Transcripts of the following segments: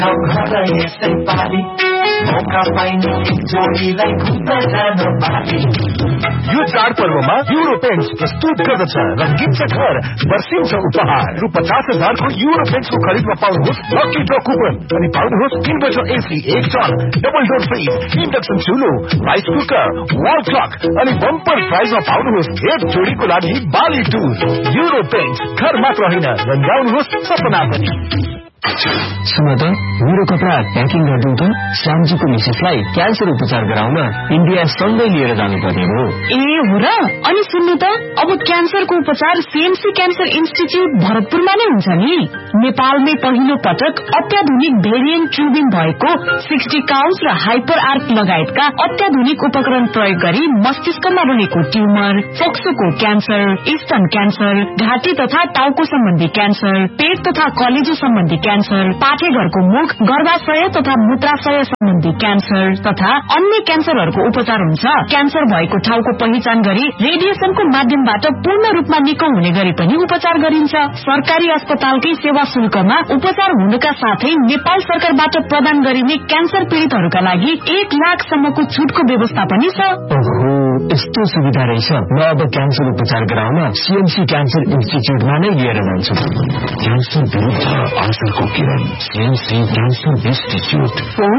यो चाडपर्वमा euro paints प्रस्तुत गर्दछ रंगीन छ घर वर्षिन्छ उपहार रु 50,000 को युरो पेन्ट्सको खरिदमा पाउनुहोस् लकी ड्र कुपन अनि पाउनुहोस् inverter AC 1 ton double door fridge induction चुलो rice cooker wall clock अनि बम्पर प्राइजमा पाउनुहोस् एक जोडीको लागि बाली टुर युरो पेन्ट्स घर मात्र होइन रंगाउनुहोस् सपना पनि। सुन त मेरो कपडा प्याकिङ गरिदिउँ त श्यामजीको मिसेसलाई क्यान्सर उपचार गराउन इन्डिया सँगै लिएर जानुपर्ने हो। ए हो र? अनि सुन्नु त अब क्यान्सरको उपचार सीएमसी क्यान्सर इन्स्टिच्युट भरतपुरमा नै हुन्छ नि। नेपालमै पहिलो पटक अत्याधुनिक भेरिएन्ट ट्युबिङ भएको 60 काउन्स र हाइपर आर्क लगायतका अत्याधुनिक उपकरण प्रयोग गरी मस्तिष्कमा रहेको ट्युमर, फोक्सोको क्यान्सर, स्तन क्यान्सर, घाँटी तथा टाउको सम्बन्धी क्यान्सर, पेट तथा कलेजो सम्बन्धी क्यान्सर, पाठेघरको मुख, गर्भाशय तथा मूत्राशय सम्बन्धी क्यान्सर तथा अन्य क्यान्सरहरूको उपचार हुन्छ। क्यान्सर भएको ठाउँको पहिचान गरी रेडिएसनको माध्यमबाट पूर्ण रूपमा निको हुने गरी पनि उपचार गरिन्छ। सरकारी अस्पतालकै सेवा शुल्कमा उपचार हुनुका साथै नेपाल सरकारबाट प्रदान गरिने क्यान्सर पीड़ितहरूका लागि 1 लाखसम्मको छुटको व्यवस्था पनि छ। ओहो, यस्तो सुविधा रहेछ। म अब क्यान्सर उपचार गराउन सीएमसी क्यान्सर इन्स्टिच्युटमा नै लिएर जान्छु। क्यान्सर विरुद्ध आशाको किरण सीएमसी क्यान्सर इन्स्टिच्युट। फोन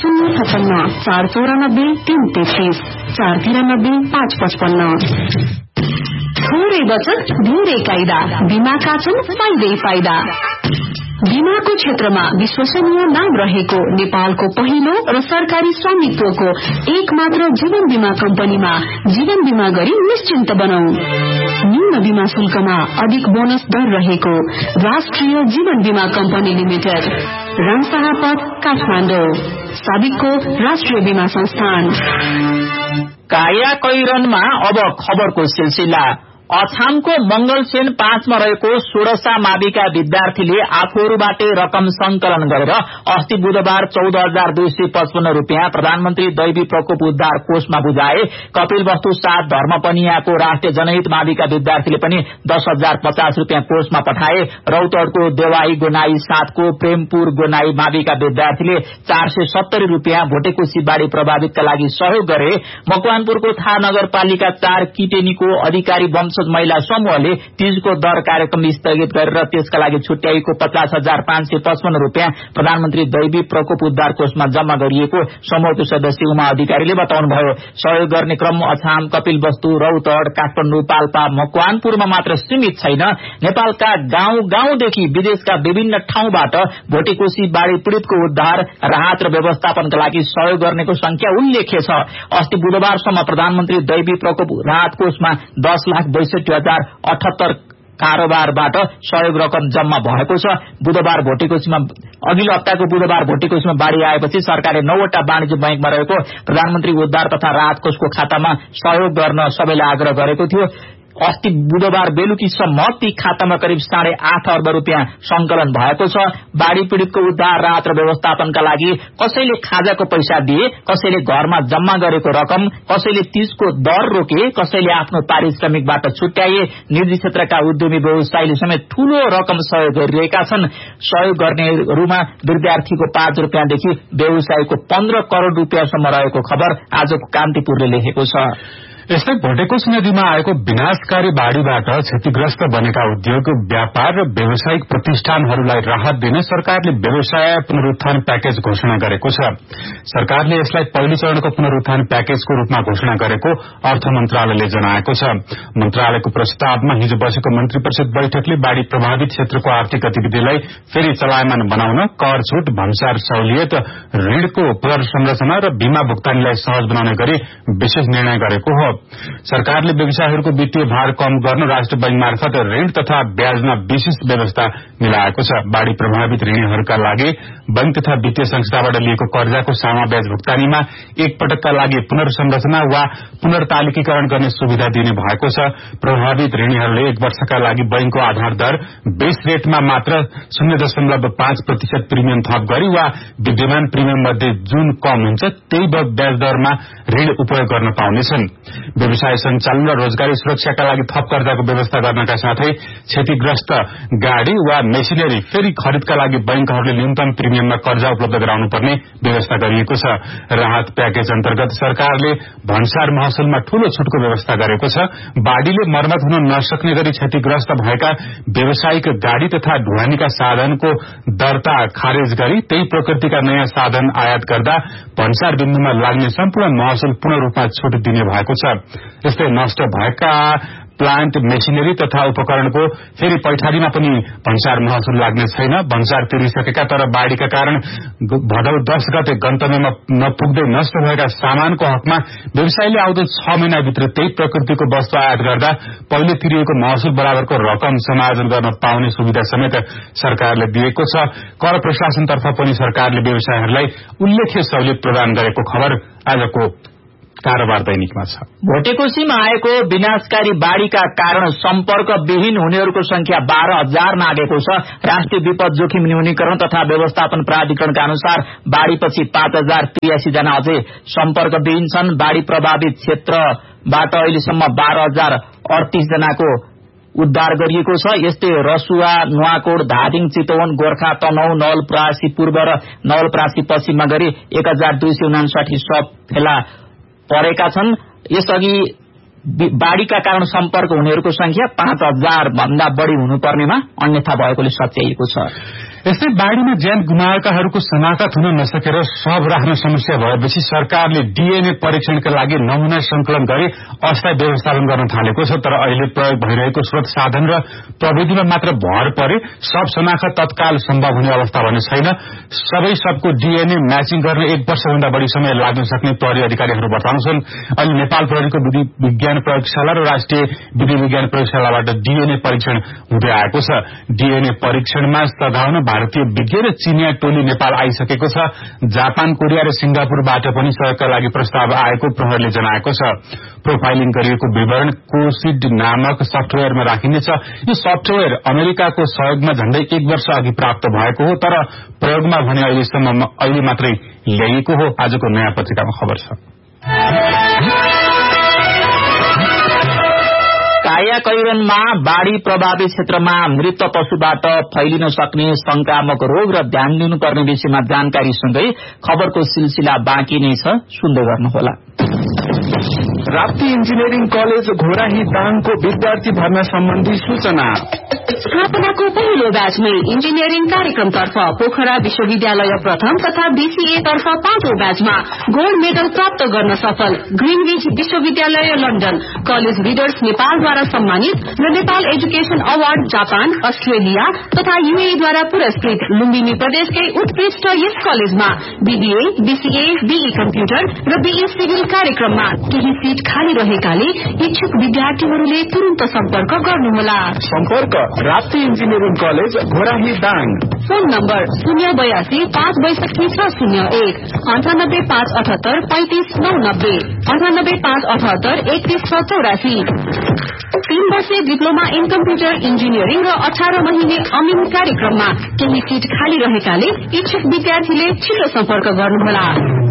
056-494-333 493-555। थोरै बचत धेरै कायदा, बीमाका छन् फाइदै फाइदा। बीमाको क्षेत्रमा विश्वसनीय नाम रहेको नेपालको पहिलो र सरकारी स्वामित्वको एक मात्र जीवन बीमा कम्पनीमा जीवन बीमा गरी निश्चिन्त बनाऊ। न्यून बीमा शुल्कमा अधिक बोनस दर रहेको राष्ट्रिय जीवन बीमा कम्पनी लिमिटेड, रामसाहापथ, काठमाडौँ। साबिकको राष्ट्रिय बीमा संस्थान। काया कैरनमा अब खबरको सिलसिला। अछामको मंगलसेन 5 मा रहेको सोडसा माविका विद्यार्थीले आफूहरूबाटै रकम संकलन गरेर अस्ति बुधबार 14,255 रूपियाँ प्रधानमन्त्री दैवी प्रकोप उद्धार कोषमा बुझाए। कपिलवस्तु 7 धर्मपनियाको राष्ट्रिय जनहित माविका विद्यार्थीले पनि 10,050 रूपियाँ कोषमा पठाए। रौतडको देवाई गोनाई 7 को प्रेमपुर गोनाई माविका विद्यार्थीले 470 रूपियाँ भोटेकोशी बाढ़ी प्रभावितका लागि सहयोग गरे। मकवानपुरको थाहा नगरपालिका 4 किटेनीको अधिकारी महिला समूहले तीजको दर कार्यक्रम स्थगित गरेर त्यसका लागि छुट्याइएको 50,555 रूपियाँ प्रधानमन्त्री दैवी प्रकोप उद्धार कोषमा जम्मा गरिएको समूहको सदस्य उमा अधिकारीले बताउनुभयो। सहयोग गर्ने क्रम अछाम, कपिलवस्तु, रौतड, काठमाडौँ, पाल्पा, मकवानपुरमा मात्र सीमित छैन। नेपालका गाउँ गाउँदेखि विदेशका विभिन्न ठाउँबाट भोटेकोशी बाढ़ी पीड़ितको उद्धार, राहत र व्यवस्थापनका लागि सहयोग गर्नेको संख्या उल्लेख्य छ। अस्ति बुधबारसम्म प्रधानमन्त्री दैवी प्रकोप राहत कोषमा 10,62,078 कारोबारबाट सहयोग रकम जम्मा भएको छ। बुधबार भोटेकोशीमा अघिल्लो हप्ताको बुधबार भोटेकोशीमा बाढ़ी आएपछि सरकारले 9वटा वाणिज्य बैंकमा रहेको प्रधानमन्त्री उद्धार तथा राहत कोषको खातामा सहयोग गर्न सबैलाई आग्रह गरेको थियो। अस्ति बुधबार बेलुकीसम्म ती खातामा करिब 8.5 अर्ब रूपियाँ संकलन भएको छ। बाढ़ी पीड़ितको उद्धार, राहत र व्यवस्थापनका लागि कसैले खाजाको पैसा दिए, कसैले घरमा जम्मा गरेको रकम, कसैले तीजको दर रोके, कसैले आफ्नो पारिश्रमिकबाट छुट्याए। निजी क्षेत्रका उद्यमी व्यवसायीले समेत ठूलो रकम सहयोग गरिरहेका छन्। सहयोग गर्नेहरूमा विद्यार्थीको 5 रूपियाँदेखि व्यवसायीको 15 करोड़ रूपियाँसम्म रहेको खबर आजको कान्तिपुरले लेखेको छ। यस्तै भोटेकोशी नदीमा आएको विनाशकारी बाढ़ीबाट क्षतिग्रस्त बनेका उद्योग, व्यापार र व्यावसायिक प्रतिष्ठानहरूलाई राहत दिने सरकारले व्यवसाय पुनरुत्थान प्याकेज घोषणा गरेको छ। सरकारले यसलाई पहिलो चरणको पुनरुत्थान प्याकेजको रूपमा घोषणा गरेको अर्थ मन्त्रालयले जनाएको छ। मन्त्रालयको प्रस्तावमा हिजो बसेको मन्त्री परिषद बैठकले बाढ़ी प्रभावित क्षेत्रको आर्थिक गतिविधिलाई फेरि चलायमान बनाउन कर छूट, भन्सार सहुलियत, ऋणको पुनर्संरचना र बीमा भुक्तानीलाई सहज बनाउने गरी विशेष निर्णय गरेको हो। सरकारले व्यवसायहरूको वित्तीय भार कम गर्न राष्ट्र बैंक मार्फत ऋण तथा ब्याजमा विशेष व्यवस्था मिलाएको छ। बाढ़ी प्रभावित ऋणीहरूका लागि बैंक तथा वित्तीय संस्थाबाट लिएको कर्जाको सामा ब्याज भुक्तानीमा एक पटकका लागि पुनर्संरचना वा पुनर्तालिकीकरण गर्ने सुविधा दिने भएको छ। प्रभावित ऋणीहरूले 1 वर्षका लागि बैंकको आधार दर बेस रेटमा मात्र 0.5% प्रिमियम थप गरी वा विद्यमान प्रिमियम मध्ये जुन कम हुन्छ त्यही ब्याज दरमा ऋण उपयोग गर्न पाउनेछन्। व्यवसाय सञ्चालन र रोजगारी सुरक्षाका लागि थप कर्जाको व्यवस्था गर्नका साथै क्षतिग्रस्त गाड़ी वा मेसिनरी फेरि खरिदका लागि बैंकहरूले न्यूनतम प्रिमियममा कर्जा उपलब्ध गराउनुपर्ने व्यवस्था गरिएको छ। राहत प्याकेज अन्तर्गत सरकारले भन्सार महसुलमा ठूलो छुटको व्यवस्था गरेको छ। बाढ़ीले मर्मत हुन नसक्ने गरी क्षतिग्रस्त भएका व्यावसायिक गाड़ी तथा ढुवानीका साधनको दर्ता खारेज गरी त्यही प्रकृतिका नयाँ साधन आयात गर्दा भन्सार बिन्दुमा लाग्ने सम्पूर्ण महसुल पूर्ण रूपमा छुट दिने भएको छ। यस्तै नष्ट भएका प्लान्ट मेसिनरी तथा उपकरणको फेरि पैठारीमा पनि भन्सार महसुल लाग्ने छैन। भन्सार तिरिसकेका तर बाढ़ीका कारण भदौ 10 गते गन्तव्यमा नपुग्दै नष्ट भएका सामानको हकमा व्यवसायीले आउँदो 6 महिनाभित्र त्यही प्रकृतिको वस्तु आयात गर्दा पहिले तिरिएको महसुल बराबरको रकम समायोजन गर्न पाउने सुविधा समेत सरकारले दिएको छ। कर प्रशासनतर्फ पनि सरकारले व्यवसायीहरूलाई उल्लेख्य सहुलियत प्रदान गरेको खबर आजको कारोबार दैनिकमा छ। भोटेकोसीमा आएको विनाशकारी बाढ़ीका कारण सम्पर्क विहीन हुनेहरूको संख्या 12,000 नागेको छ। राष्ट्रिय विपद जोखिम न्यूनीकरण तथा व्यवस्थापन प्राधिकरणका अनुसार बाढ़ीपछि 5,083 जना अझै सम्पर्क विहीन छन्। बाढ़ी प्रभावित क्षेत्रबाट अहिलेसम्म 12,038 जनाको उद्धार गरिएको छ। यस्तै रसुवा, नुवाकोट, धादिङ, चितवन, गोर्खा, तनहु, नवलपरासी पूर्व र नवलपरासी पश्चिममा गरी 1,259 शव फेला परेका छन्। यसअघि बाढ़ीका कारण सम्पर्क हुनेहरूको संख्या 5,000 भन्दा बढ़ी हुनुपर्नेमा अन्यथा भएकोले सच्याइएको छ। यस्तै बाढ़ीमा ज्यान गुमाएकाहरूको शनाखत हुन नसकेर शव राख्न समस्या भएपछि सरकारले डीएनए परीक्षणका लागि नमूना संकलन गरी अस्थायी व्यवस्थापन गर्न थालेको छ। तर अहिले प्रयोग भइरहेको स्रोत साधन र प्रविधिमा मात्र भर परे शव शनाखत तत्काल सम्भव हुने अवस्था भने छैन। सबै शवको डीएनए म्याचिङ गर्न 1 वर्षभन्दा बढ़ी समय लाग्न सक्ने प्रहरी अधिकारीहरू बताउँछन्। अहिले नेपाल प्रहरीको विधि विज्ञान प्रयोगशाला र राष्ट्रिय विधि विज्ञान प्रयोगशालाबाट डीएनए परीक्षण हुँदै आएको छ। डीएनए परीक्षणमा सघाउन भारतीय विज्ञ र चीनिया टोली नेपाल आइसकेको छ। जापान, कोरिया र सिंगापुरबाट पनि सहयोगका लागि प्रस्ताव आएको प्रहरीले जनाएको छ। प्रोफाइलिङ गरिएको विवरण कोसिड नामक सफ्टवेयरमा राखिनेछ। यो सफ्टवेयर अमेरिकाको सहयोगमा झण्डै 1 वर्ष अघि प्राप्त भएको हो, तर प्रयोगमा भने अहिले मात्रै ल्याइएको हो। आजको नयाँ पत्रिकामा खबर छ। कायाकैरनमा बाढ़ी प्रभावित क्षेत्रमा मृत पशुबाट फैलिन सक्ने संक्रामक रोग र ध्यान दिनुपर्ने विषयमा जानकारीसँगै खबरको सिलसिला बाँकी नै छ, सुन्दै गर्नुहोला। राप्ती इन्जिनियरिङ कलेज घोराही दाङको विद्यार्थी भर्ना सम्बन्धी सूचना। स्थापनाको पहिलो ब्याचमै इन्जिनियरिङ कार्यक्रमतर्फ पोखरा विश्वविद्यालय प्रथम तथा बीसीए तर्फ 5औं ब्याचमा गोल्ड मेडल प्राप्त गर्न सफल ग्रीनविच विश्वविद्यालय लन्डन, कलेज लिडर्स नेपालद्वारा सम्मानित र Nepal education award Japan, Australia तथा यूएईद्वारा पुरस्कृत लुम्बिनी प्रदेशकै उत्कृष्ट यस कलेजमा बीबीए, बीसीए, बीई कम्प्युटर र बीई सिभिल कार्यक्रममा केही सीट खाली रहेकाले इच्छुक विद्यार्थीहरूले तुरन्त सम्पर्क गर्नुहोला। सम्पर्क Rapti engineering college Ghorahi Dang. Phone number 082 562 601 98 578 35 990 98 578 31 684। 3 वर्षे डिप्लोमा इन कम्प्युटर इन्जिनियरिङ र 18 महिने अमिन कार्यक्रममा केही सीट खाली रहेकाले इच्छुक विद्यार्थीले छिटो सम्पर्क गर्नुहोला।